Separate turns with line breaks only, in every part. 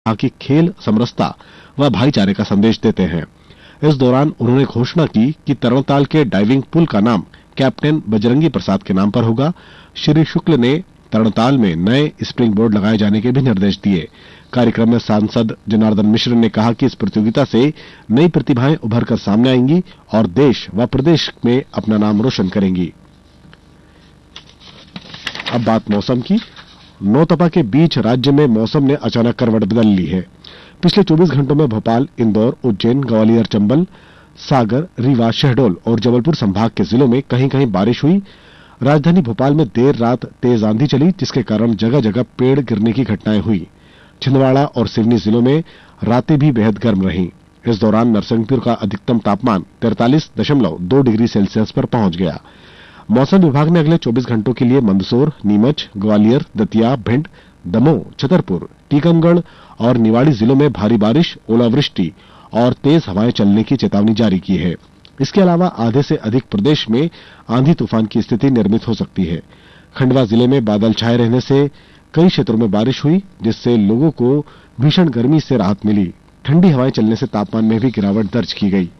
कि खेल समरसता व भाईचारे का संदेश देते हैं। इस दौरान उन्होंने घोषणा की कि तरणताल के डाइविंग पुल का नाम कैप्टन बजरंगी प्रसाद के नाम पर होगा। श्री शुक्ल ने तरणताल में नए स्प्रिंग बोर्ड लगाए जाने के भी निर्देश दिए। कार्यक्रम में सांसद जनार्दन मिश्र ने कहा कि इस प्रतियोगिता से नई प्रतिभाएं उभर कर सामने आएंगी और देश व प्रदेश में अपना नाम रोशन करेंगी। अब बात मौसम की। नौतपा के बीच राज्य में मौसम ने अचानक करवट बदल ली है। पिछले 24 घंटों में भोपाल, इंदौर, उज्जैन, ग्वालियर, चंबल, सागर, रीवा, शहडोल और जबलपुर संभाग के जिलों में कहीं कहीं बारिश हुई। राजधानी भोपाल में देर रात तेज आंधी चली, जिसके कारण जगह जगह पेड़ गिरने की घटनाएं हुई। छिंदवाड़ा और सिवनी जिलों में रातें भी बेहद गर्म रहीं। इस दौरान नरसिंहपुर का अधिकतम तापमान 43.2 डिग्री सेल्सियस पर पहुंच गया। मौसम विभाग ने अगले 24 घंटों के लिए मंदसौर, नीमच, ग्वालियर, दतिया, भिंड, दमोह, छतरपुर, टीकमगढ़ और निवाड़ी जिलों में भारी बारिश, ओलावृष्टि और तेज हवाएं चलने की चेतावनी जारी की है। इसके अलावा आधे से अधिक प्रदेश में आंधी तूफान की स्थिति निर्मित हो सकती है। खंडवा जिले में बादल छाए रहने से कई क्षेत्रों में बारिश हुई, जिससे लोगों को भीषण गर्मी से राहत मिली। ठंडी हवाएं चलने से तापमान में भी गिरावट दर्ज की गई।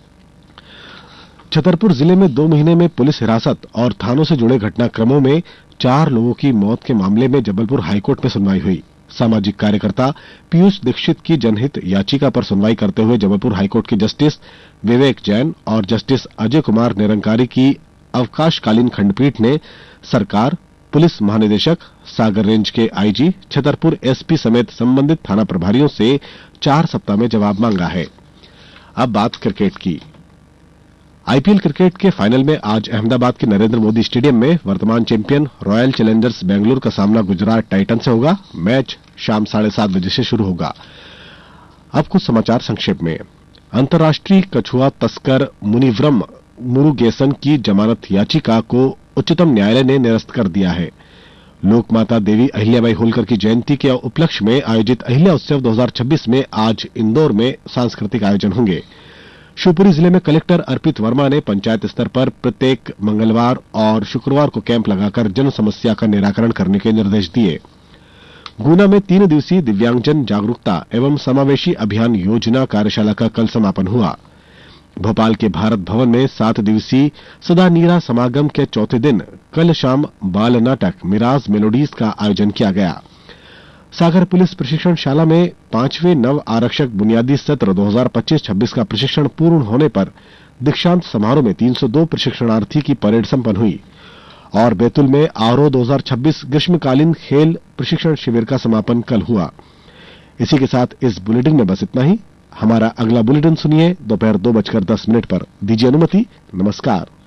छतरपुर जिले में 2 महीने में पुलिस हिरासत और थानों से जुड़े घटनाक्रमों में 4 लोगों की मौत के मामले में जबलपुर हाईकोर्ट में सुनवाई हुई। सामाजिक कार्यकर्ता पीयूष दीक्षित की जनहित याचिका पर सुनवाई करते हुए जबलपुर हाईकोर्ट के जस्टिस विवेक जैन और जस्टिस अजय कुमार निरंकारी की अवकाशकालीन खंडपीठ ने सरकार, पुलिस महानिदेशक, सागर रेंज के आईजी, छतरपुर एसपी समेत संबंधित थाना प्रभारियों से 4 सप्ताह में जवाब मांगा है। अब बात क्रिकेट की। आईपीएल क्रिकेट के फाइनल में आज अहमदाबाद के नरेंद्र मोदी स्टेडियम में वर्तमान चैंपियन रॉयल चैलेंजर्स बेंगलुरु का सामना गुजरात टाइटन से होगा। मैच शाम 7:30 बजे से शुरू होगा। अब कुछ समाचार संक्षेप में। अंतर्राष्ट्रीय कछुआ तस्कर मुनिव्रम मुरुगेसन की जमानत याचिका को उच्चतम न्यायालय ने निरस्त कर दिया है। लोकमाता देवी अहिल्याबाई होलकर की जयंती के उपलक्ष्य में आयोजित अहिल्या उत्सव 2026 में आज इंदौर में सांस्कृतिक आयोजन होंगे। शिवपुरी जिले में कलेक्टर अर्पित वर्मा ने पंचायत स्तर पर प्रत्येक मंगलवार और शुक्रवार को कैंप लगाकर जन समस्या का निराकरण करने के निर्देश दिए। गुना में 3 दिवसीय दिव्यांगजन जागरूकता एवं समावेशी अभियान योजना कार्यशाला का कल समापन हुआ। भोपाल के भारत भवन में 7 दिवसीय सदा नीरा समागम के चौथे दिन कल शाम बाल नाटक मिराज मेलोडीज का आयोजन किया गया। सागर पुलिस प्रशिक्षणशाला में 5वें नव आरक्षक बुनियादी सत्र 2025-26 का प्रशिक्षण पूर्ण होने पर दीक्षांत समारोह में 302 प्रशिक्षणार्थी की परेड संपन्न हुई और बैतूल में आरओ 2026 ग्रीष्मकालीन खेल प्रशिक्षण शिविर का समापन कल हुआ। इसी के साथ इस बुलेटिन में बस इतना ही। हमारा अगला बुलेटिन सुनिए दोपहर 2:10 पर। दीजिए अनुमति। नमस्कार।